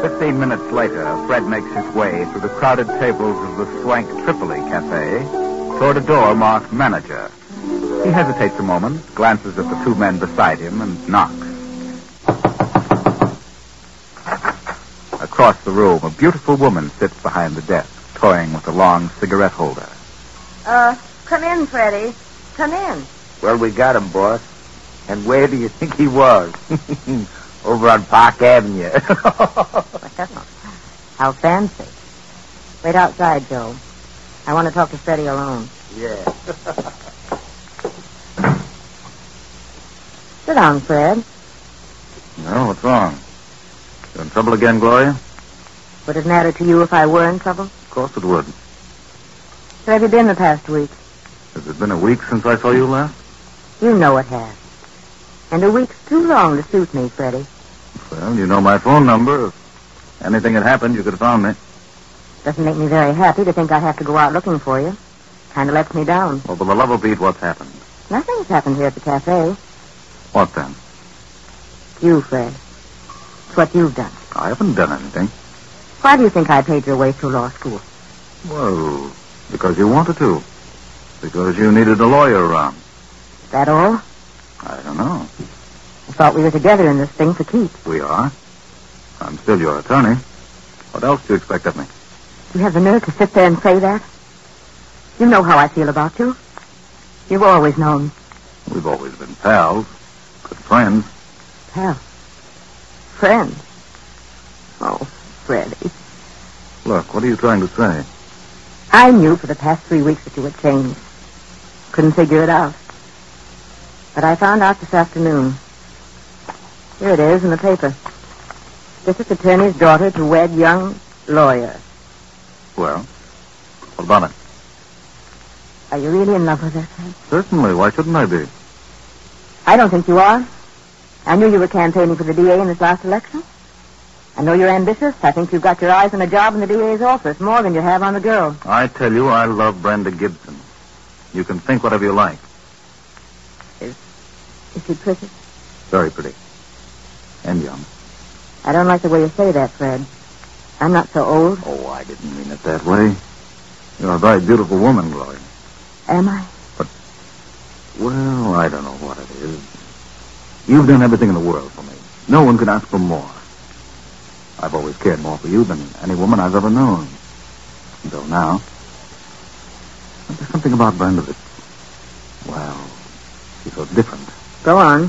15 minutes later, Fred makes his way through the crowded tables of the swank Tripoli Cafe toward a door marked manager. He hesitates a moment, glances at the two men beside him, and knocks. Across the room, a beautiful woman sits behind the desk, toying with a long cigarette holder. Come in, Freddie. Come in. Well, we got him, boss. And where do you think he was? Over on Park Avenue. How fancy. Wait outside, Joe. I want to talk to Freddie alone. Yeah. Sit down, Fred. No, what's wrong? You in trouble again, Gloria? Would it matter to you if I were in trouble? Of course it would. Where have you been the past week? Has it been a week since I saw you last? You know it has. And a week's too long to suit me, Freddie. Well, you know my phone number. If anything had happened, you could have found me. Doesn't make me very happy to think I have to go out looking for you. Kind of lets me down. Well, for the love of Pete, what's happened? Nothing's happened here at the cafe. What then? You, Fred. It's what you've done. I haven't done anything. Why do you think I paid your way through law school? Well, because you wanted to. Because you needed a lawyer around. Is that all? I don't know. I thought we were together in this thing for keeps. We are. I'm still your attorney. What else do you expect of me? You have the nerve to sit there and say that? You know how I feel about you. You've always known. We've always been pals. Good friends. Pals. Friends. Oh, Freddie. Look, what are you trying to say? I knew for the past 3 weeks that you had changed. Couldn't figure it out. But I found out this afternoon. Here it is in the paper. District attorney's daughter to wed young lawyer. Well, what about it? Are you really in love with her, Fred? Certainly. Why shouldn't I be? I don't think you are. I knew you were campaigning for the DA in this last election. I know you're ambitious. I think you've got your eyes on a job in the DA's office, more than you have on the girl. I tell you, I love Brenda Gibson. You can think whatever you like. Is she pretty? Very pretty. And young. I don't like the way you say that, Fred. I'm not so old. Oh, I didn't mean it that way. You're a very beautiful woman, Gloria. Am I? Well, I don't know what it is. You've done everything in the world for me. No one could ask for more. I've always cared more for you than any woman I've ever known. Until now. But there's something about Brenda that, well, she's so different. Go on.